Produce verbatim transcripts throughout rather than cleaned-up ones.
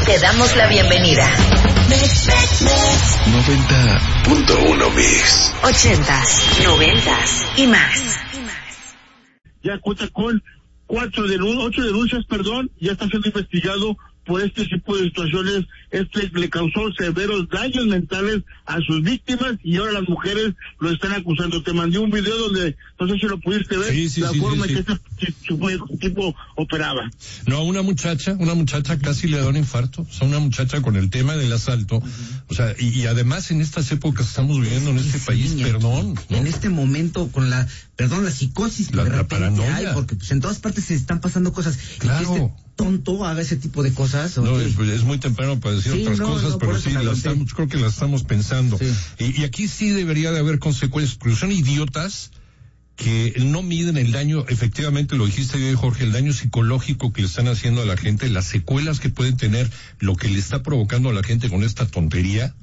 Te damos la bienvenida. noventa punto uno Mix. Ochentas, noventas y más. Ya cuenta con cuatro denuncias, ocho denuncias, perdón, ya está siendo investigado por este tipo de situaciones. Este le causó severos daños mentales a sus víctimas y ahora las mujeres lo están acusando. Te mandé un video donde, no sé si lo pudiste ver, sí, sí, la sí, forma sí, en sí. que este tipo operaba. No, una muchacha, una muchacha casi le da un infarto, o sea, una muchacha con el tema del asalto, uh-huh. o sea, y, y además en estas épocas estamos viviendo en este sí, país, sí, perdón, ¿no? En este momento con la, perdón, la psicosis que la, de la repente paranoia. hay, porque pues en todas partes se están pasando cosas. Claro. Y que este tonto haga ese tipo de cosas. No, okay. es, es muy temprano para decir sí, otras no, cosas, no, pero sí, las estamos, creo que las estamos pensando. Sí. Y, y aquí sí debería de haber consecuencias, porque son idiotas que no miden el daño, efectivamente lo dijiste bien, Jorge, el daño psicológico que le están haciendo a la gente, las secuelas que pueden tener, lo que le está provocando a la gente con esta tontería,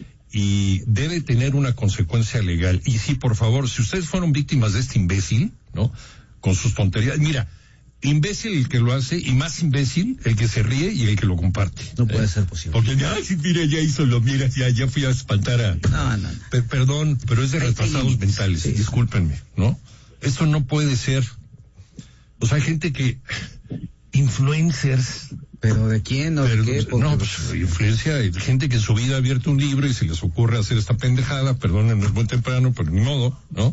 y debe tener una consecuencia legal. Y sí, por favor, si ustedes fueron víctimas de este imbécil, ¿no? Con sus tonterías, mira, imbécil el que lo hace y más imbécil el que se ríe y el que lo comparte. No puede ¿eh? ser posible. Porque ya, sí, mira, ya hizo lo, mira, ya, ya fui a espantar a... No, no, no. P- perdón, pero es de retrasados mentales, sí. Discúlpenme, ¿no? Esto no puede ser. O sea, hay gente que... Influencers... ¿Pero de quién o de qué? Porque... No, pues influencia, hay gente que en su vida ha abierto un libro y se les ocurre hacer esta pendejada, perdonen, no es muy temprano, pero ni modo, ¿no?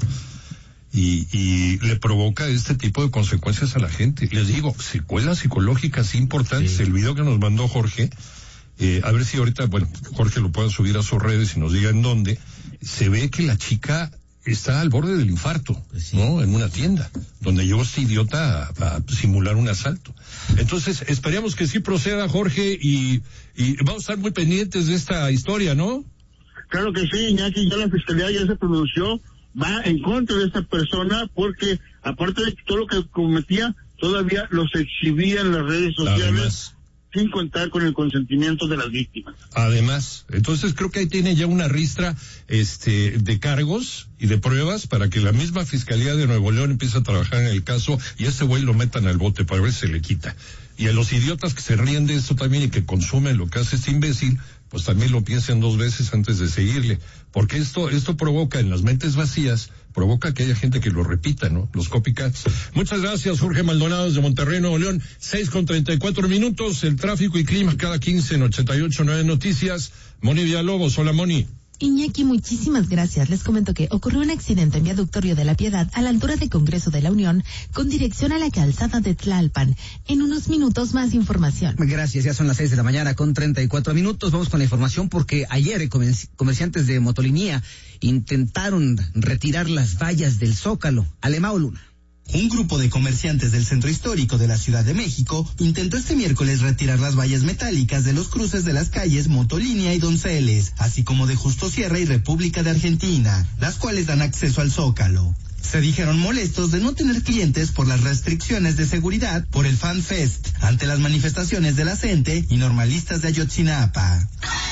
Y, y le provoca este tipo de consecuencias a la gente. Les digo, secuelas psicológicas importantes. Sí. El video que nos mandó Jorge, eh, a ver si ahorita, bueno, Jorge lo pueda subir a sus redes y nos diga en dónde, se ve que la chica está al borde del infarto, sí. ¿no? En una tienda, donde llegó este idiota a, a simular un asalto. Entonces, esperemos que sí proceda, Jorge, y, y vamos a estar muy pendientes de esta historia, ¿no? Claro que sí, Iñaki, ya la fiscalía ya se pronunció, va en contra de esta persona porque aparte de todo lo que cometía, todavía los exhibía en las redes sociales. Además, sin contar con el consentimiento de las víctimas. Además, entonces creo que ahí tiene ya una ristra este de cargos y de pruebas para que la misma Fiscalía de Nuevo León empiece a trabajar en el caso y a ese güey lo metan al bote para ver si se le quita. Y a los idiotas que se ríen de esto también y que consumen lo que hace este imbécil, pues también lo piensen dos veces antes de seguirle, porque esto esto provoca en las mentes vacías, provoca que haya gente que lo repita, ¿no? Los copycats. Muchas gracias, Jorge Maldonado, desde Monterrey, Nuevo León. seis con treinta y cuatro minutos, el tráfico y clima cada quince en ochenta y ocho punto nueve Noticias. Moni Villalobos, hola Moni. Iñaki, muchísimas gracias. Les comento que ocurrió un accidente en Viaducto Río de la Piedad a la altura de Congreso de la Unión con dirección a la calzada de Tlalpan. En unos minutos más información. Gracias, ya son las seis de la mañana con treinta y cuatro minutos. Vamos con la información porque ayer comerci- comerciantes de motolinía intentaron retirar las vallas del Zócalo. Alemao Luna. Un grupo de comerciantes del centro histórico de la Ciudad de México intentó este miércoles retirar las vallas metálicas de los cruces de las calles Motolínea y Donceles, así como de Justo Sierra y República de Argentina, las cuales dan acceso al Zócalo. Se dijeron molestos de no tener clientes por las restricciones de seguridad por el Fan Fest ante las manifestaciones de la C E N T E y normalistas de Ayotzinapa.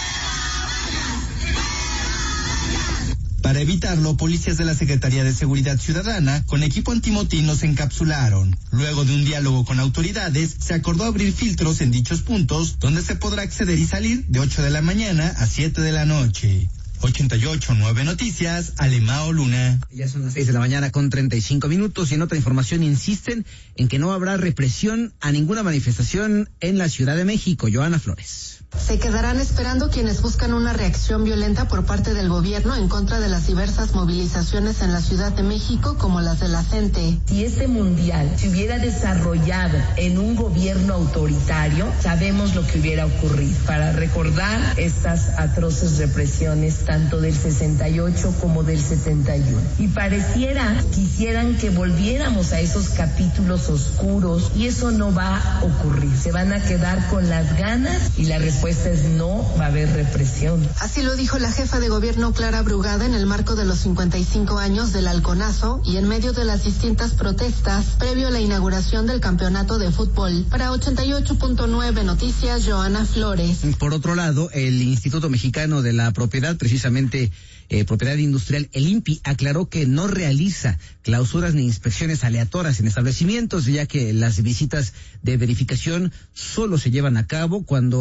Para evitarlo, policías de la Secretaría de Seguridad Ciudadana con equipo antimotín los encapsularon. Luego de un diálogo con autoridades, se acordó abrir filtros en dichos puntos, donde se podrá acceder y salir de ocho de la mañana a siete de la noche. ochenta y ocho punto nueve Noticias, Alemao Luna. Ya son las seis de la mañana con treinta y cinco minutos y en otra información insisten en que no habrá represión a ninguna manifestación en la Ciudad de México. Joana Flores. Se quedarán esperando quienes buscan una reacción violenta por parte del gobierno en contra de las diversas movilizaciones en la Ciudad de México, como las de la C E N T E. Si este mundial se hubiera desarrollado en un gobierno autoritario, sabemos lo que hubiera ocurrido. Para recordar estas atroces represiones, tanto del sesenta y ocho como del setenta y uno. Y pareciera, quisieran que volviéramos a esos capítulos oscuros, y eso no va a ocurrir. Se van a quedar con las ganas y la respuesta es no va a haber represión. Así lo dijo la jefa de gobierno Clara Brugada en el marco de los cincuenta y cinco años del Halconazo y en medio de las distintas protestas previo a la inauguración del campeonato de fútbol. Para ochenta y ocho punto nueve Noticias, Joana Flores. Por otro lado, el Instituto Mexicano de la Propiedad, precisamente eh, Propiedad Industrial, el I N P I, aclaró que no realiza clausuras ni inspecciones aleatorias en establecimientos, ya que las visitas de verificación solo se llevan a cabo cuando